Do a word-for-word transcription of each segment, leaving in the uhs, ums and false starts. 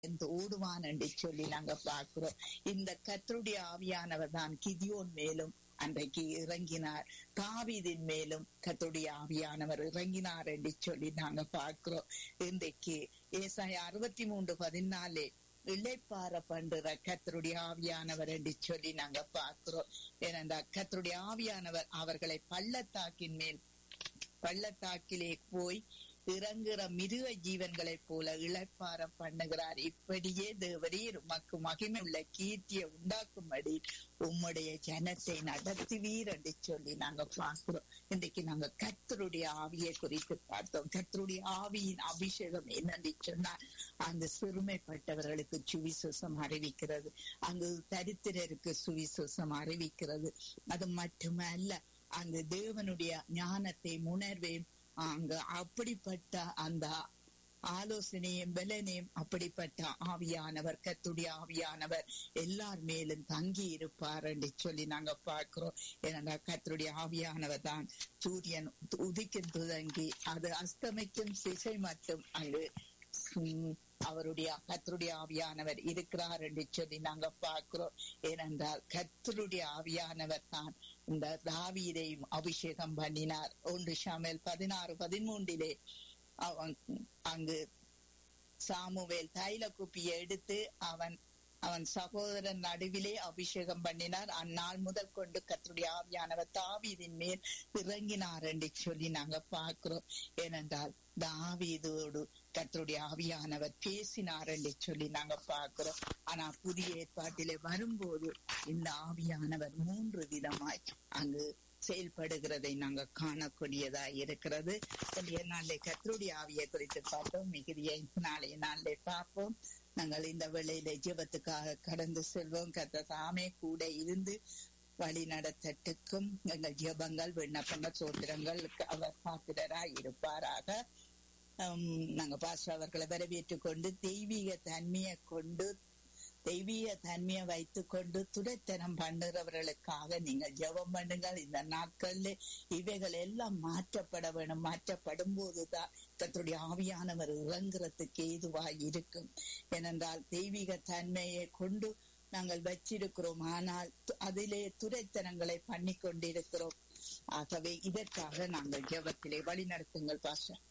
ஓடுவான் என்று சொல்லி நாங்க பார்க்கிறோம். இந்த கர்த்தருடைய ஆவியானவர் தான் கிதியோன் மேலும் அன்றைக்கு இறங்கினார், தாவீதின் மேலும் கர்த்தருடைய ஆவியானவர் இறங்கினார் என்று சொல்லி நாங்க பார்க்கிறோம். இன்றைக்கு ஏசாயா அறுபத்தி மூன்று பதினாலே இளைப்பாற பண்ற கர்த்தருடைய ஆவியானவர் என்று சொல்லி நாங்க பார்க்கிறோம். ஏனென்றால் கர்த்தருடைய ஆவியானவர் அவர்களை பள்ளத்தாக்கின் மேல் பள்ளத்தாக்கிலே போய் இறங்குற மிருக ஜீவன்களை போல இளைப்பாற பண்ணுகிறார். இப்படியே தேவரீர் உமக்கு மகிமை உள்ள கீர்த்தியை உண்டாக்கும்படி உம்முடைய ஜனத்தை நடத்துவீர் என்று சொல்லி நாங்க பார்க்கிறோம். இன்றைக்கு நாங்க கர்த்தருடைய ஆவியை குறித்து பார்த்தோம். கர்த்தருடைய ஆவியின் அபிஷேகம் என்னன்னு சொன்னால் அந்த சிறுமைப்பட்டவர்களுக்கு சுவிசேஷம் அறிவிக்கிறது, அங்கு தரித்திரருக்கு சுவிசேஷம் அறிவிக்கிறது. அது மட்டுமல்ல, அந்த தேவனுடைய ஞானத்தை உணர்வையும் அங்க அப்படிப்பட்ட அந்த ஆலோசனையும் பலனையும் அப்படிப்பட்ட ஆவியானவர் கர்த்தருடைய ஆவியானவர் எல்லார் மேலும் தங்கி இருப்பார் என்று சொல்லி நாங்க பார்க்கிறோம். ஏன்னா கர்த்தருடைய ஆவியானவர் தான் சூரியன் உதிக்கும் துவங்கி அது அஸ்தமிக்கும் திசை மட்டும் அங்கு அவருடைய கர்த்தருடைய ஆவியானவர் இருக்கிறார் என்று சொல்லி நாங்க பார்க்கிறோம். ஏனென்றால் கர்த்தருடைய ஆவியானவர் தான் இந்த தாவீதையும் அபிஷேகம் பண்ணினார். ஒன்று சாமுவேல் பதினாறு பதிமூன்றிலே அவன் அங்கு சாமுவேல் தைல குப்பியை எடுத்து அவன் அவன் சகோதரன் நடுவிலே அபிஷேகம் பண்ணினார். அந்நாள் முதல் கொண்டு கர்த்தருடைய ஆவியானவர் தாவீதின் மேல் இறங்கினார் என்று சொல்லி நாங்க பார்க்கிறோம். ஏனென்றால் தாவீதோடு கர்த்தருடைய ஆவியானவர் பேசினார் என்று சொல்லி நாங்க பார்க்கிறோம். ஆனா புதிய ஏற்பாட்டிலே வரும்போது இந்த ஆவியானவர் மூன்று விதமாய் அங்கு செயல்படுகிறதை நாங்க காணக்கூடியதா இருக்கிறது. நாளை கர்த்தருடைய ஆவியை குறித்து பார்த்தோம். மிகுதியை நாளைய நாளை பார்ப்போம். நாங்கள் இந்த வேளையில ஜெபத்துக்காக கடந்து செல்வோம். கர்த்தர் தாமே கூட இருந்து வழி நடத்தட்டுக்கும் எங்கள் ஜெபங்கள் விண்ணப்பங்கள் சோத்திரங்கள் அவர் பாத்திரராய் இருப்பாராக. நாங்க பாஸ்டர் அவர்களை வரவேற்றுக் கொண்டு தெய்வீக தன்மையை கொண்டு தெய்வீக தன்மையை வைத்துக் கொண்டு துடைத்தனம் பண்ணுறவர்களுக்காக நீங்கள் ஜெபம் பண்ணுங்கள். இந்த நாட்கள்ல இவைகள் எல்லாம் மாற்றப்பட வேணும். மாற்றப்படும் போதுதான் கர்த்தருடைய ஆவியானவர் இறங்குறதுக்கு ஏதுவாய் இருக்கும். ஏனென்றால் தெய்வீக தன்மையை கொண்டு நாங்கள் வச்சிருக்கிறோம், ஆனால் அதிலே துரைத்தனங்களை பண்ணி கொண்டிருக்கிறோம். ஆகவே இதற்காக நாங்கள் ஜெபத்திலே வழி நடத்துங்கள் பாஸ்டர்.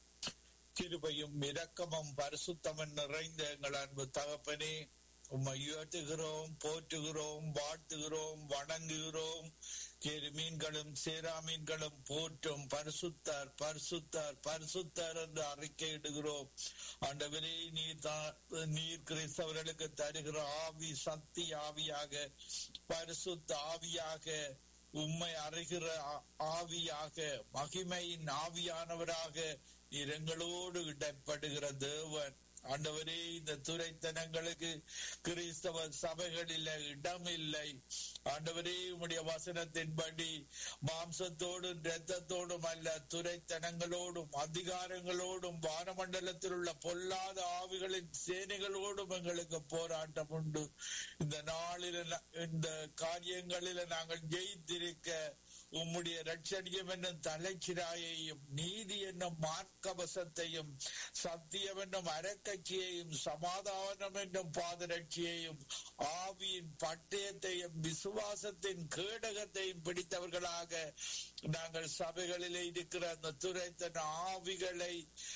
கிருபையும் இரக்கமும் பரிசுத்தமும் நிறைந்த எங்கள் அன்பு தகப்பனே, உம்மை உயர்த்துகிறோம், போற்றுகிறோம், வாழ்த்துகிறோம், வணங்குகிறோம். மீன்களும் சேரா மீன்களும் போற்றும் பரிசுத்தர் பரிசுத்தர் பரிசுத்தர் என்று அறிக்கையிடுகிறோம். ஆண்டவரே, நீர் தான் நீர் கிறிஸ்தவர்களுக்கு தருகிற ஆவி சக்தி ஆவியாக, பரிசுத்த ஆவியாக, உம்மை அறிகிற ஆவியாக, மகிமையின் ஆவியானவராக நீர் எங்களோடு இடப்படுகிற தேவன். ஆண்டவரே, இந்த துரைத்தனங்களுக்கு கிறிஸ்தவ சபைகளில் இடம் இல்லை. ஆண்டவரே, உம்முடைய வசனத்தின்படி மாம்சத்தோடும் இரத்தத்தோடும் அல்ல, துரைத்தனங்களோடும் அதிகாரங்களோடும் வானமண்டலத்தில் உள்ள பொல்லாத ஆவிகளின் சேனைகளோடும் எங்களுக்கு போராட்டம் உண்டு. இந்த நாளில இந்த காரியங்களில நாங்கள் ஜெயித்திருக்க உம்முடைய ரட்சணியம் என்னும் தலைச்சிராயையும், நீதி என்னும் மார்க்கவசத்தையும், சத்தியம் என்னும் அரக்கட்சியையும், சமாதானம் என்னும் பாதரட்சியையும், ஆவியின் பட்டயத்தையும், விசுவாசத்தின் கேடகத்தையும் பிடித்தவர்களாக நாங்கள் சபைகளிலே இருக்கிற அந்த துரைத்தன ஆவிகளை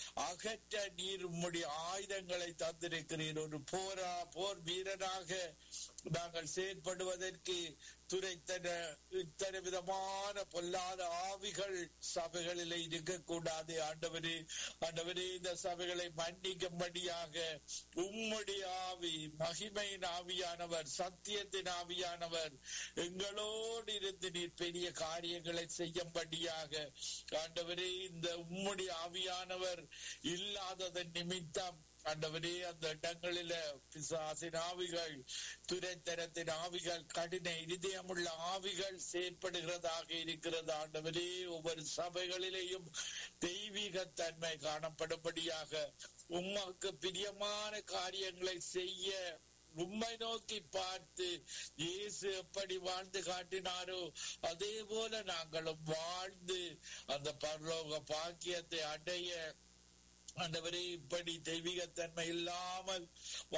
அகற்ற நீர் உம்முடைய ஆயுதங்களை தந்திருக்கிறீர். ஒரு போரா போர் வீரனாக நாங்கள் செயற்படுவதற்கு துரைத்தன இத்தனை விதமான பொல்லாத ஆவிகள் சபைகளில் இருக்கக்கூடாது. ஆண்டவரே, ஆண்டவரே, இந்த சபைகளை மன்னிக்கும்படியாக உம்முடைய ஆவி, மகிமையின் ஆவியானவர், சத்தியத்தின் ஆவியானவர் எங்களோடு இருந்து நீர் பெரிய காரியங்களை செய்யும்படியாக ஆண்டவரே, இந்த உம்முடைய ஆவியானவர் இல்லாததன் நிமித்தம் ஆண்டவரே, அந்த இடங்களில பிசாசின் ஆவிகள், துரைத்தனத்தின் ஆவிகள், கடின இதயமுள்ள ஆவிகள் செயற்படுகிறதாக இருக்கிறது. ஆண்டவரே, ஒவ்வொரு சபைகளிலேயும் தெய்வீக தன்மை காணப்படும்படியாக உமக்கு பிரியமான காரியங்களை செய்ய உம்மை நோக்கி பார்த்து இயேசு எப்படி வாழ்ந்து காட்டினாரோ அதே போல நாங்களும் வாழ்ந்து அந்த பரலோக பாக்கியத்தை அடைய ஆண்டவரே இப்படி தெய்வீகத்தன்மை இல்லாமல்